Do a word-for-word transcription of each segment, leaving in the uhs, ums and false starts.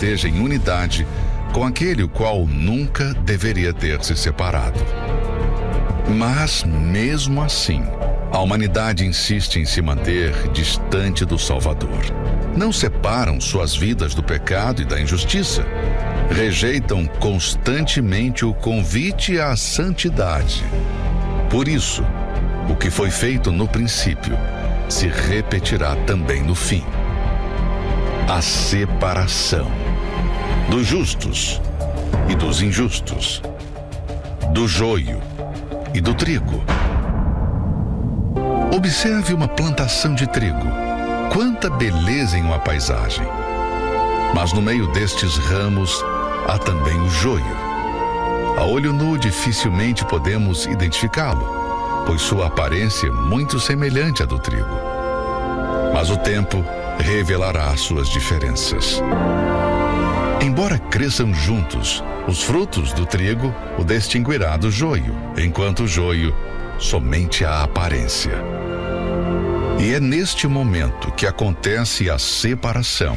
esteja em unidade com aquele o qual nunca deveria ter se separado. Mas, mesmo assim, a humanidade insiste em se manter distante do Salvador. Não separam suas vidas do pecado e da injustiça. Rejeitam constantemente o convite à santidade. Por isso, o que foi feito no princípio se repetirá também no fim. A separação dos justos e dos injustos, do joio e do trigo. Observe uma plantação de trigo. Quanta beleza em uma paisagem. Mas no meio destes ramos há também o joio. A olho nu dificilmente podemos identificá-lo, pois sua aparência é muito semelhante à do trigo. Mas o tempo revelará suas diferenças. Embora cresçam juntos, os frutos do trigo o distinguirá do joio, enquanto o joio somente a aparência. E é neste momento que acontece a separação.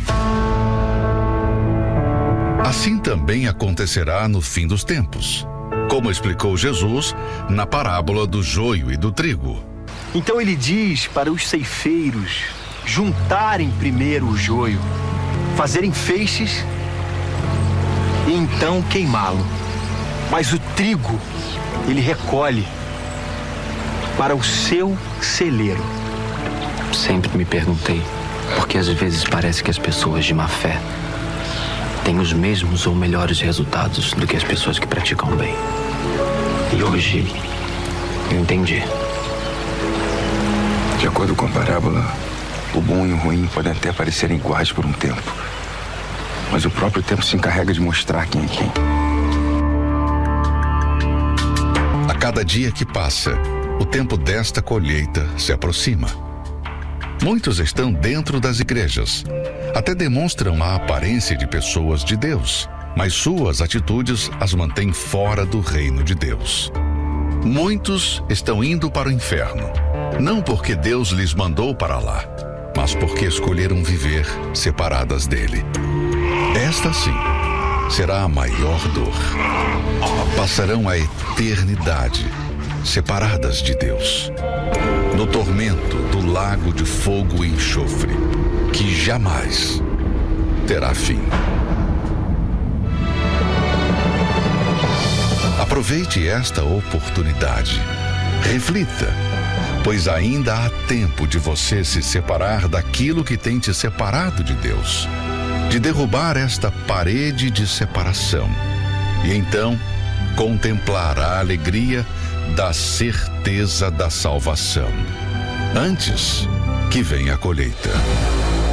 Assim também acontecerá no fim dos tempos, como explicou Jesus na parábola do joio e do trigo. Então ele diz para os ceifeiros juntarem primeiro o joio, fazerem feixes e então queimá-lo. Mas o trigo ele recolhe para o seu celeiro. Sempre me perguntei por que às vezes parece que as pessoas de má fé têm os mesmos ou melhores resultados do que as pessoas que praticam bem. E hoje eu entendi. De acordo com a parábola, o bom e o ruim podem até parecerem iguais por um tempo, mas o próprio tempo se encarrega de mostrar quem é quem. A cada dia que passa, o tempo desta colheita se aproxima. Muitos estão dentro das igrejas, até demonstram a aparência de pessoas de Deus, mas suas atitudes as mantêm fora do reino de Deus. Muitos estão indo para o inferno, não porque Deus lhes mandou para lá, mas porque escolheram viver separadas dele. Esta sim será a maior dor. Passarão a eternidade separadas de Deus, no tormento do lago de fogo e enxofre, que jamais terá fim. Aproveite esta oportunidade. Reflita, pois ainda há tempo de você se separar daquilo que tem te separado de Deus, de derrubar esta parede de separação e então contemplar a alegria da certeza da salvação, antes que venha a colheita.